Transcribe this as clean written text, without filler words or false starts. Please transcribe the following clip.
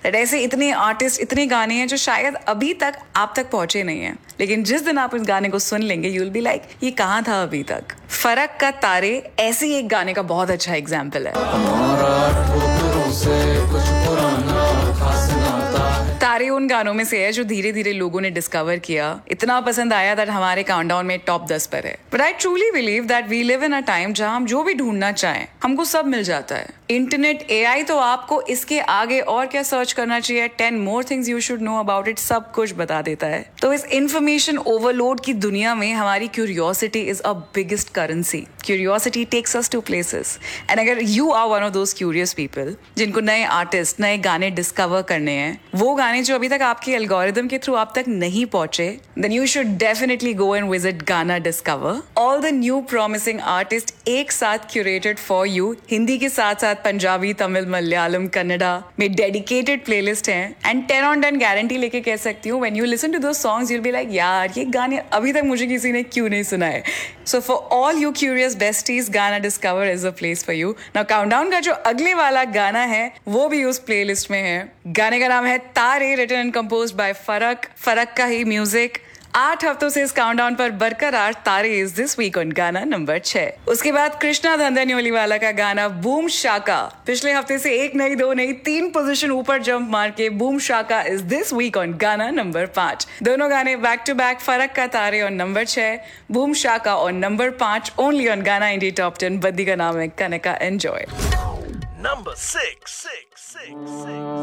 That ऐसे इतने artist, इतने गाने हैं जो शायद अभी तक आप तक पहुंचे नहीं हैं, लेकिन जिस दिन आप इस गाने को सुन लेंगे यू विल बी लाइक ये कहाँ था अभी तक। फर्क का तारे ऐसे ही एक गाने का बहुत अच्छा एग्जाम्पल है। तारे उन गानों में से है जो धीरे धीरे लोगों ने डिस्कवर किया, इतना पसंद आया दैट हमारे काउंटडाउन में टॉप 10 पर है। But I truly believe that we live in a time जहां हम जो भी ढूंढना चाहें हमको सब मिल जाता है। इंटरनेट, एआई तो आपको इसके आगे और क्या सर्च करना चाहिए, 10 more things you should know about it, सब कुछ बता देता है। तो इस इंफॉर्मेशन ओवरलोड की दुनिया में हमारी curiosity is a biggest currency. Curiosity takes us to places, and अगर you are one of those curious people जिनको नए आर्टिस्ट, नए गाने डिस्कवर करने हैं, वो गाने जो अभी तक आपके एल्गोरिदम के थ्रू आप तक नहीं पहुंचे, then you should definitely go and visit गाना discover. All the new promising artist एक साथ क्यूरेटेड फॉर यू, हिंदी के साथ साथ पंजाबी, तमिल, मलयालम, कन्नड़ा में डेडिकेटेड प्लेलिस्ट हैं, एंड 10 on 10 गारंटी लेके कह सकती हूँ when you listen to those songs you will be like यार ये गाने अभी तक मुझे किसी ने क्यों नहीं सुनाए। So for all you curious besties, गाना discover is a place for you. Now countdown का जो अगले वाला गाना है वो भी उस प्लेलिस्ट में है। गाने का नाम है तारे, रिटन एंड कंपोज्ड बाय फरक। फरक का ही म्यूजिक 8 हफ्तों से इस काउंटडाउन पर बरकरार। तारे इज दिस वीक ऑन गाना नंबर 6। उसके बाद कृष्णा धंधनियोली वाला का गाना बूम शाका, पिछले हफ्ते से 1 नहीं 2 नहीं 3 पोजीशन ऊपर जंप मार के boom Shaka is this week on गाना नंबर 5। दोनों गाने बैक टू बैक, फरक का तारे on number 6, boom Shaka on number 5, only on गाना इंडी टॉप 10। बद्दी का नाम है कनका, एंजॉय। Number 6.